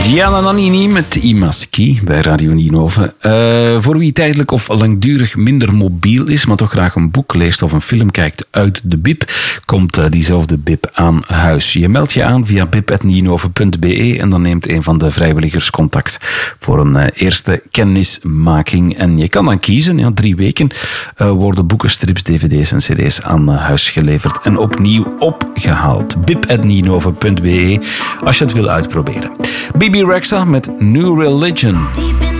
Gianna Nannini met Imaski bij Radio Ninove. Voor wie tijdelijk of langdurig minder mobiel is, maar toch graag een boek leest of een film kijkt uit de bib, komt diezelfde bib aan huis. Je meldt je aan via bib@ninove.be en dan neemt een van de vrijwilligers contact voor een eerste kennismaking. En je kan dan kiezen, 3 weken worden boeken, strips, dvd's en cd's aan huis geleverd en opnieuw opgehaald. bib@ninove.be als je het wil uitproberen. Bibi Rexha met New Religion.